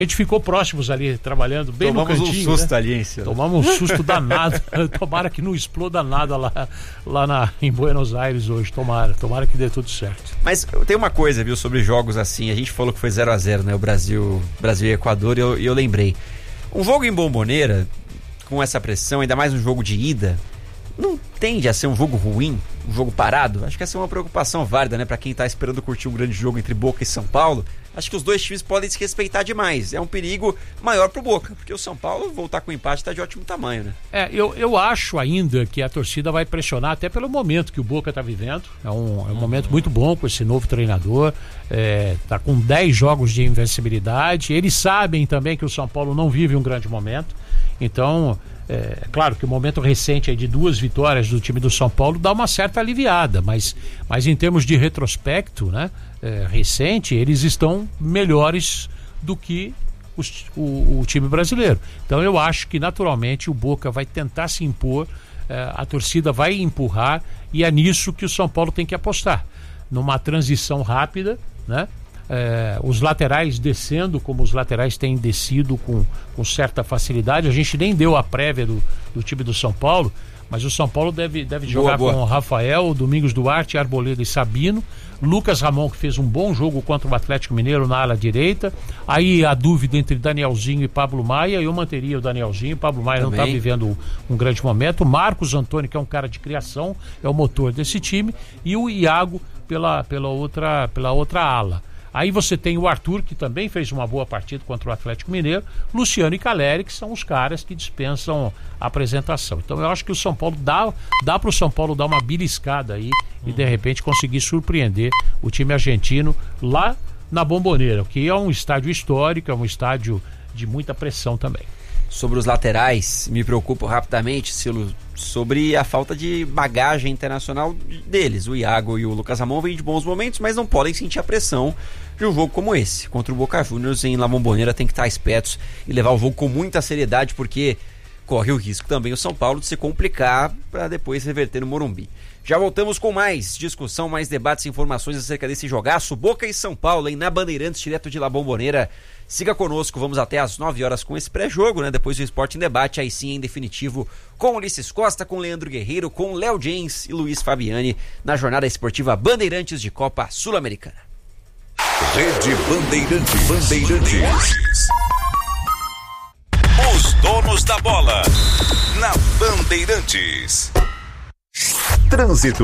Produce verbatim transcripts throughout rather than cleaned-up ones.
A gente ficou próximos ali, trabalhando bem Tomamos no cantinho. Tomamos um susto né? ali, hein, senhor? Tomamos um susto danado. Tomara que não exploda nada lá, lá na, em Buenos Aires hoje. Tomara, tomara que dê tudo certo. Mas tem uma coisa, viu, sobre jogos assim. A gente falou que foi zero a zero, né? O Brasil, Brasil e Equador, e eu, eu lembrei. Um jogo em Bombonera, com essa pressão, ainda mais um jogo de ida, não tende a ser um jogo ruim, um jogo parado? Acho que essa é uma preocupação válida, né? Pra quem tá esperando curtir um grande jogo entre Boca e São Paulo. Acho que os dois times podem se respeitar demais. É um perigo maior pro Boca, porque o São Paulo voltar com empate tá de ótimo tamanho, né? É, eu, eu acho ainda que a torcida vai pressionar até pelo momento que o Boca tá vivendo. É um, é um momento muito bom com esse novo treinador. É, tá com dez jogos de invencibilidade. Eles sabem também que o São Paulo não vive um grande momento. Então, é claro que o momento recente aí de duas vitórias do time do São Paulo dá uma certa aliviada, mas, mas em termos de retrospecto, né? É, recente, eles estão melhores do que os, o, o time brasileiro. Então eu acho que naturalmente o Boca vai tentar se impor, é, a torcida vai empurrar, e é nisso que o São Paulo tem que apostar, numa transição rápida, né? É, os laterais descendo como os laterais têm descido com, com certa facilidade. A gente nem deu a prévia do, do time do São Paulo, mas o São Paulo deve, deve boa, jogar boa. com Rafael, Domingos Duarte, Arboleda e Sabino, Lucas Ramon, que fez um bom jogo contra o Atlético Mineiro na ala direita. Aí a dúvida entre Danielzinho e Pablo Maia, eu manteria o Danielzinho. Pablo Maia Também. não está vivendo um, um grande momento. Marcos Antônio, que é um cara de criação, é o motor desse time, e o Iago pela, pela, outra, pela outra ala. Aí você tem o Arthur, que também fez uma boa partida contra o Atlético Mineiro, Luciano e Caleri, que são os caras que dispensam a apresentação. Então eu acho que o São Paulo dá, dá para o São Paulo dar uma beliscada aí e de repente conseguir surpreender o time argentino lá na Bombonera, que é um estádio histórico, é um estádio de muita pressão também. Sobre os laterais, me preocupo rapidamente, Silo, sobre a falta de bagagem internacional deles. O Iago e o Lucas Ramon vêm de bons momentos, mas não podem sentir a pressão de um jogo como esse. Contra o Boca Juniors em La Bombonera tem que estar espertos e levar o jogo com muita seriedade, porque corre o risco também o São Paulo de se complicar para depois reverter no Morumbi. Já voltamos com mais discussão, mais debates e informações acerca desse jogaço Boca e São Paulo, hein, na Bandeirantes, direto de La Bombonera. Siga conosco, vamos até às nove horas com esse pré-jogo, né? Depois do Esporte em Debate, aí sim em definitivo, com Ulisses Costa, com Leandro Guerreiro, com Léo James e Luiz Fabiani, na jornada esportiva Bandeirantes de Copa Sul-Americana. Rede Bandeirantes. Bandeirantes. Os donos da bola, na Bandeirantes. Trânsito.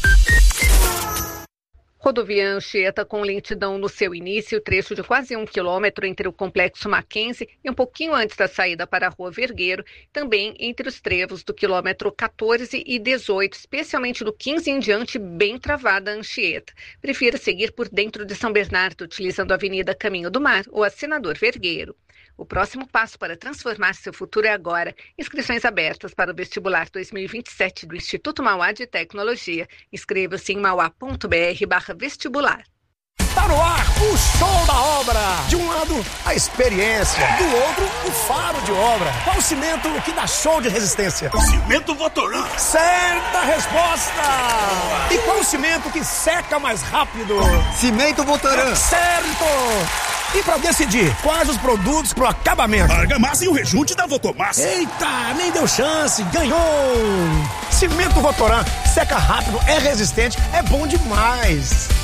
Rodovia Anchieta com lentidão no seu início, trecho de quase um quilômetro entre o Complexo Mackenzie e um pouquinho antes da saída para a Rua Vergueiro, também entre os trevos do quilômetro catorze e dezoito, especialmente do quinze em diante, bem travada a Anchieta. Prefira seguir por dentro de São Bernardo, utilizando a Avenida Caminho do Mar ou a Senador Vergueiro. O próximo passo para transformar seu futuro é agora. Inscrições abertas para o vestibular dois mil e vinte e sete do Instituto Mauá de Tecnologia. Inscreva-se em mauá.br barra vestibular. Tá no ar o show da obra. De um lado, a experiência. Do outro, o faro de obra. Qual o cimento que dá show de resistência? Cimento Votoran. Certa resposta. E qual o cimento que seca mais rápido? Cimento Votoran. Certo. E pra decidir quais os produtos pro acabamento? Argamassa e o rejunte da Votomassa. Eita, nem deu chance, ganhou! Cimento Votoran, seca rápido, é resistente, é bom demais.